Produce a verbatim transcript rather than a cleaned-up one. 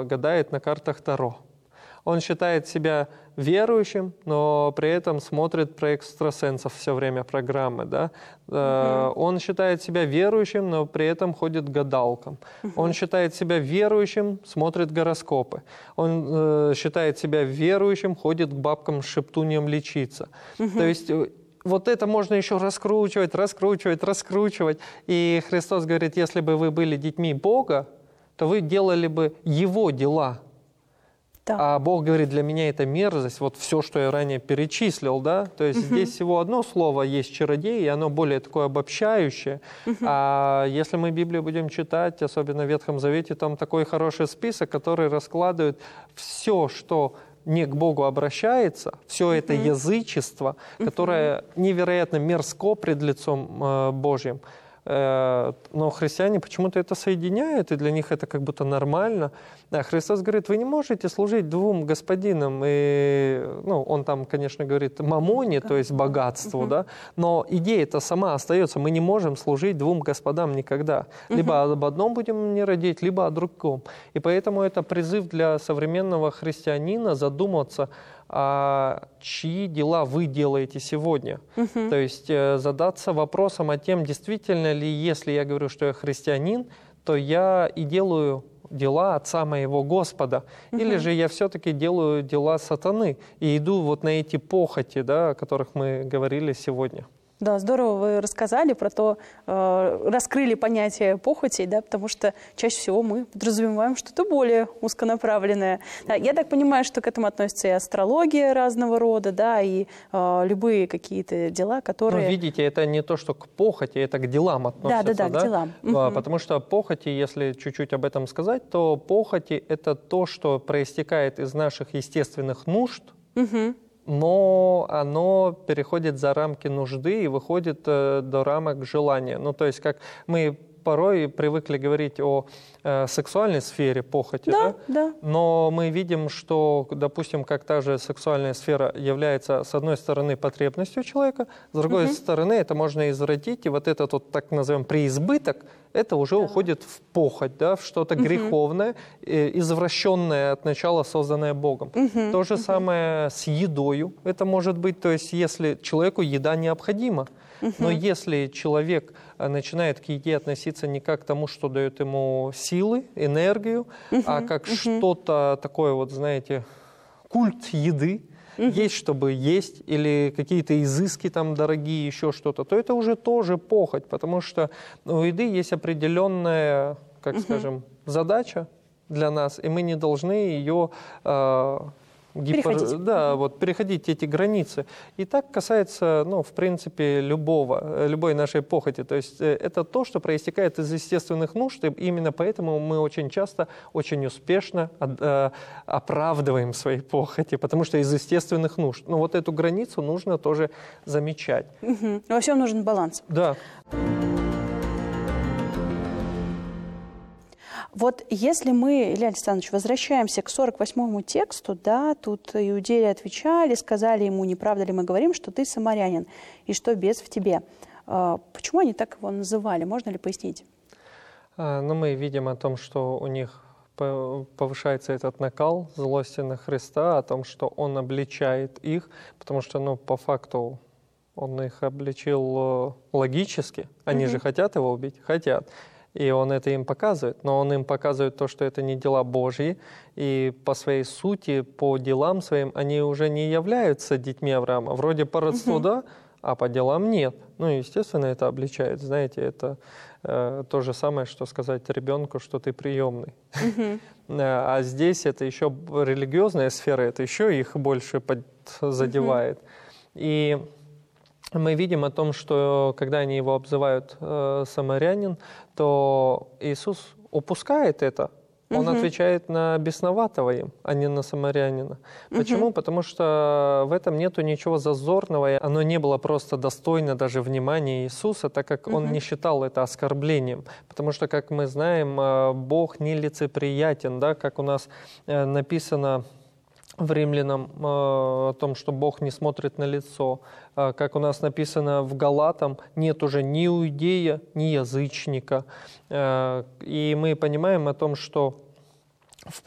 гадает на картах Таро. Он считает себя верующим, но при этом смотрит про экстрасенсов все время программы. Да? Uh-huh. Он считает себя верующим, но при этом ходит к гадалкам. Uh-huh. Он считает себя верующим, смотрит гороскопы. Он э, считает себя верующим, ходит к бабкам с шептунием лечиться. Uh-huh. То есть вот это можно еще раскручивать, раскручивать, раскручивать. И Христос говорит, если бы вы были детьми Бога, то вы делали бы Его дела. Да. А Бог говорит, для меня это мерзость, вот все, что я ранее перечислил, да, то есть uh-huh. здесь всего одно слово есть чародей, и оно более такое обобщающее. Uh-huh. А если мы Библию будем читать, особенно в Ветхом Завете, там такой хороший список, который раскладывает все, что не к Богу обращается, все это uh-huh. язычество, которое uh-huh. невероятно мерзко пред лицом э, Божьим. Но христиане почему-то это соединяют, и для них это как будто нормально. А Христос говорит, вы не можете служить двум господинам. И, ну, он там, конечно, говорит мамоне, то есть богатству, угу. да? Но идея-то сама остается. Мы не можем служить двум господам никогда. Либо угу. об одном будем не родить, либо о другом. И поэтому это призыв для современного христианина задуматься, а чьи дела вы делаете сегодня. Uh-huh. То есть э, задаться вопросом о том, действительно ли, если я говорю, что я христианин, то я и делаю дела Отца моего Господа, uh-huh. или же я все-таки делаю дела сатаны и иду вот на эти похоти, да, о которых мы говорили сегодня. Да, здорово вы рассказали про то, э, раскрыли понятие похотей, да, потому что чаще всего мы подразумеваем что-то более узконаправленное. Да, я так понимаю, что к этому относится и астрология разного рода, да, и э, любые какие-то дела, которые... Ну, видите, это не то, что к похоти, это к делам относится. Да, да, да, да? к делам. Угу. Потому что похоти, если чуть-чуть об этом сказать, то похоти – это то, что проистекает из наших естественных нужд, угу. но оно переходит за рамки нужды и выходит э, до рамок желания. Ну, то есть, как мы порой привыкли говорить о э, сексуальной сфере похоти, да, да? Да. Но мы видим, что, допустим, как та же сексуальная сфера является, с одной стороны, потребностью человека, с другой угу. стороны, это можно извратить, и вот этот вот, так называемый, преизбыток, это уже да. уходит в похоть, да, в что-то угу. греховное, э, извращенное от начала, созданное Богом. Угу. То же угу. самое с едою это может быть, то есть если человеку еда необходима, угу. но если человек начинает к еде относиться не как к тому, что дает ему силы, энергию, угу. а как угу. что-то такое, вот знаете, культ еды, угу. есть, чтобы есть, или какие-то изыски там дорогие, еще что-то, то это уже тоже похоть, потому что у еды есть определенная, как угу. скажем, задача для нас, и мы не должны ее... Э, Гипер... Переходить. Да, вот переходить эти границы. И так касается, ну, в принципе, любого, любой нашей похоти. То есть это то, что проистекает из естественных нужд, и именно поэтому мы очень часто, очень успешно э, оправдываем свои похоти, потому что из естественных нужд. Но вот эту границу нужно тоже замечать. Угу. Во всем нужен баланс. Да. Вот если мы, Илья Александрович, возвращаемся к сорок восьмому тексту, да, тут иудеи отвечали, сказали ему, не правда ли мы говорим, что ты самарянин, и что бес в тебе. Почему они так его называли? Можно ли пояснить? А, ну, мы видим о том, что у них повышается этот накал злости на Христа, о том, что Он обличает их, потому что, ну, по факту Он их обличил логически. Они угу. же хотят Его убить? Хотят. И Он это им показывает, но Он им показывает то, что это не дела Божьи, и по своей сути, по делам своим, они уже не являются детьми Авраама. Вроде по родству, угу. да, а по делам нет. Ну, естественно, это обличает. Знаете, это э, то же самое, что сказать ребенку, что ты приемный. Угу. А здесь это еще религиозная сфера, это еще их больше задевает. Угу. И мы видим о том, что когда они его обзывают э, самарянин, то Иисус упускает это. Он угу. отвечает на бесноватого им, а не на самарянина. Почему? Угу. Потому что в этом нету ничего зазорного. Оно не было просто достойно даже внимания Иисуса, так как угу. Он не считал это оскорблением. Потому что, как мы знаем, Бог нелицеприятен, да? Как у нас написано в Римлянам э, о том, что Бог не смотрит на лицо. Э, как у нас написано в Галатам, нет уже ни иудея, ни язычника. Э, и мы понимаем о том, что